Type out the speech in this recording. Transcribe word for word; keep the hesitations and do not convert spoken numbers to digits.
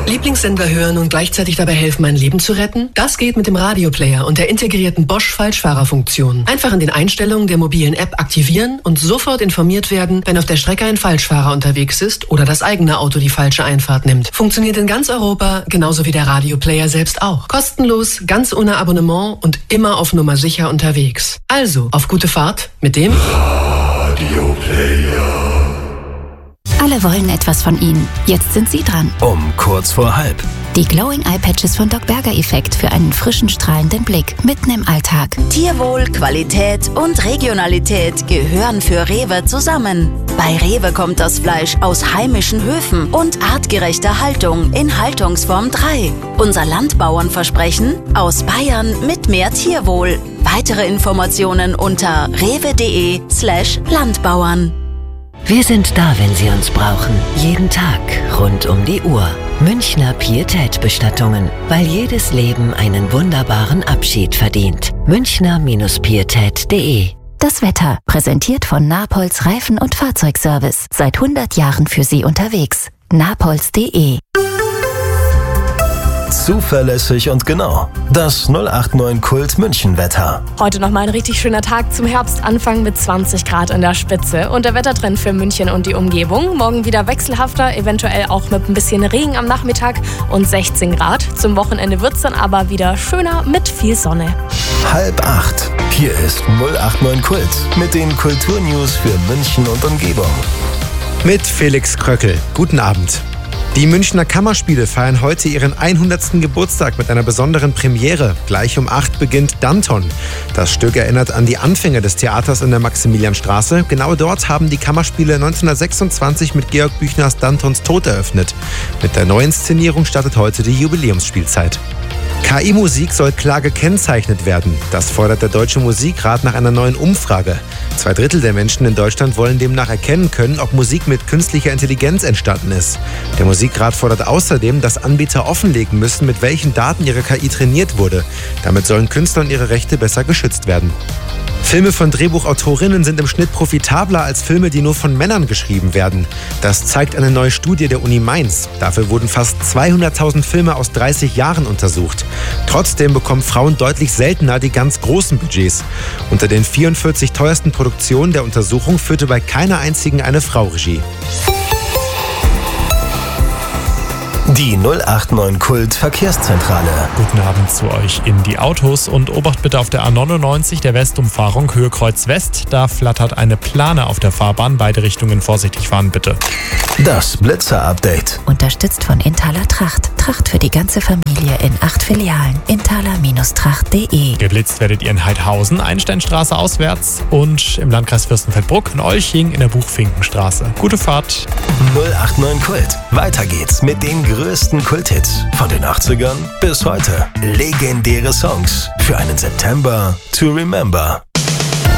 Lieblingssender hören und gleichzeitig dabei helfen, mein Leben zu retten? Das geht mit dem Radioplayer und der integrierten Bosch-Falschfahrerfunktion. Einfach in den Einstellungen der mobilen App aktivieren und sofort informiert werden, wenn auf der Strecke ein Falschfahrer unterwegs ist oder das eigene Auto die falsche Einfahrt nimmt. Funktioniert in ganz Europa, genauso wie der Radioplayer selbst auch. Kostenlos, ganz ohne Abonnement und immer auf Nummer sicher unterwegs. Also, auf gute Fahrt mit dem Radioplayer. Alle wollen etwas von Ihnen. Jetzt sind Sie dran. Um kurz vor halb. Die Glowing Eye Patches von Doc Berger Effekt für einen frischen, strahlenden Blick mitten im Alltag. Tierwohl, Qualität und Regionalität gehören für Rewe zusammen. Bei Rewe kommt das Fleisch aus heimischen Höfen und artgerechter Haltung in Haltungsform drei. Unser Landbauernversprechen: aus Bayern mit mehr Tierwohl. Weitere Informationen unter rewe.de slash Landbauern. Wir sind da, wenn Sie uns brauchen. Jeden Tag, rund um die Uhr. Münchner Pietät-Bestattungen, weil jedes Leben einen wunderbaren Abschied verdient. Münchner Pietät punkt de. Das Wetter, präsentiert von Napolz Reifen- und Fahrzeugservice. Seit hundert Jahren für Sie unterwegs. napolz punkt de. Zuverlässig und genau. Das null acht neun Kult München Wetter. Heute nochmal ein richtig schöner Tag zum Herbstanfang mit zwanzig Grad in der Spitze. Und der Wettertrend für München und die Umgebung. Morgen wieder wechselhafter, eventuell auch mit ein bisschen Regen am Nachmittag und sechzehn Grad. Zum Wochenende wird es dann aber wieder schöner mit viel Sonne. Halb acht. Hier ist null acht neun Kult mit den Kulturnews für München und Umgebung. Mit Felix Kröckel. Guten Abend. Die Münchner Kammerspiele feiern heute ihren hundertsten Geburtstag mit einer besonderen Premiere. Gleich um acht beginnt Danton. Das Stück erinnert an die Anfänge des Theaters in der Maximilianstraße. Genau dort haben die Kammerspiele neunzehnhundertsechsundzwanzig mit Georg Büchners Dantons Tod eröffnet. Mit der Neuinszenierung startet heute die Jubiläumsspielzeit. K I-Musik soll klar gekennzeichnet werden. Das fordert der Deutsche Musikrat nach einer neuen Umfrage. Zwei Drittel der Menschen in Deutschland wollen demnach erkennen können, ob Musik mit künstlicher Intelligenz entstanden ist. Der Musikrat fordert außerdem, dass Anbieter offenlegen müssen, mit welchen Daten ihre K I trainiert wurde. Damit sollen Künstler und ihre Rechte besser geschützt werden. Filme von Drehbuchautorinnen sind im Schnitt profitabler als Filme, die nur von Männern geschrieben werden. Das zeigt eine neue Studie der Uni Mainz. Dafür wurden fast zweihunderttausend Filme aus dreißig Jahren untersucht. Trotzdem bekommen Frauen deutlich seltener die ganz großen Budgets. Unter den vierundvierzig teuersten Produktionen der Untersuchung führte bei keiner einzigen eine Frau Regie. Die null acht neun Kult Verkehrszentrale. Guten Abend zu euch in die Autos und Obacht bitte auf der A neunundneunzig, der Westumfahrung, Höhe Kreuz West. Da flattert eine Plane auf der Fahrbahn. Beide Richtungen vorsichtig fahren, bitte. Das Blitzer-Update. Unterstützt von Inthaler Tracht. Tracht für die ganze Familie in acht Filialen. inthaler Tracht punkt de. Geblitzt werdet ihr in Heidhausen, Einsteinstraße auswärts und im Landkreis Fürstenfeldbruck, in Olching in der Buchfinkenstraße. Gute Fahrt. null acht neun Kult. Weiter geht's mit den größten Kulthits von den achtzigern bis heute. Legendäre Songs für einen September to remember.